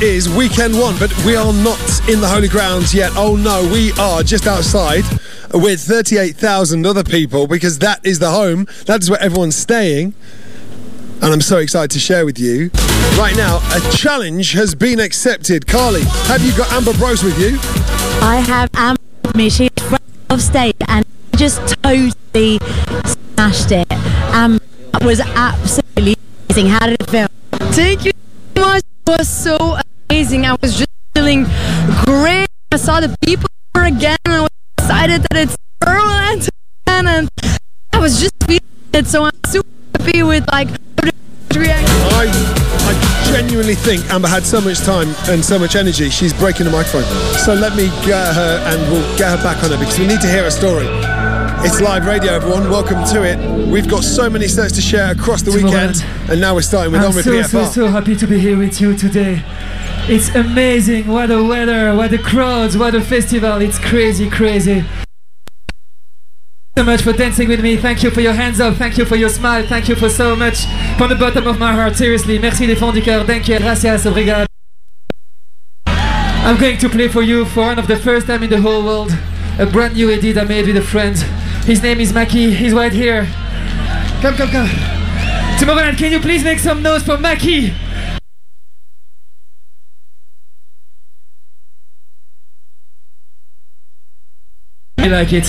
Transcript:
is weekend one, but we are not in the Holy Grounds yet. Oh no, we are just outside with 38,000 other people because that is the home. That is where everyone's staying. And I'm so excited to share with you. Right now, a challenge has been accepted. Carly, have you got Amber Brose with you? I have Amber with me. She's off stage and just totally smashed it. It was absolutely amazing. How did it feel? Thank you so much. It was so amazing. I was just feeling great. I saw the people again and I was excited that it's Ireland and I was just feeling it. So I'm super happy with like the reaction. I genuinely think Amber had so much time and so much energy, she's breaking the microphone. So let me get her and we'll get her back on her because we need to hear her story. It's live radio, everyone. Welcome to it. We've got so many sets to share across the weekend, and now we're starting with On With VFR. I'm so happy to be here with you today. It's amazing. What a weather, what a crowds, what a festival. It's crazy, crazy. So much for dancing with me. Thank you for your hands up. Thank you for your smile. Thank you for so much. From the bottom of my heart, seriously. Merci des fonds du cœur. Thank you. Gracias. Obrigado. I'm going to play for you for one of the first time in the whole world. A brand new edit I made with a friend. His name is Maki. He's right here. Come. Tomorrowland, can you please make some noise for Maki? I like it.